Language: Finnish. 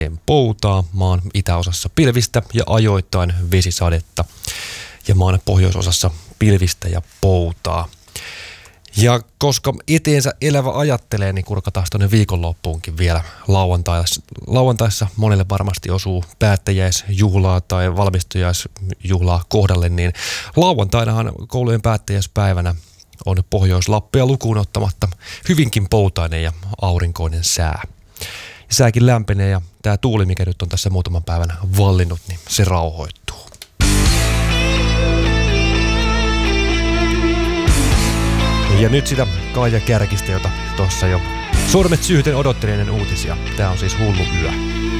poutaa, maan itäosassa pilvistä ja ajoittain vesisadetta ja maan pohjoisosassa pilvistä ja poutaa. Ja koska eteensä elävä ajattelee, niin kurkataan tuonne viikonloppuunkin vielä lauantaissa monelle varmasti osuu päättäjäisjuhlaa tai valmistujaisjuhlaa kohdalle, niin lauantainahan koulujen päättäjäispäivänä on Pohjois-Lappia lukuun ottamatta hyvinkin poutainen ja aurinkoinen sää. Sääkin lämpenee ja tämä tuuli, mikä nyt on tässä muutaman päivän vallinnut, niin se rauhoittuu. Ja nyt sitä Kaija Kärkistä, jota tuossa jo sormet syyten odottelin ennen uutisia. Tää on siis Hullu yö.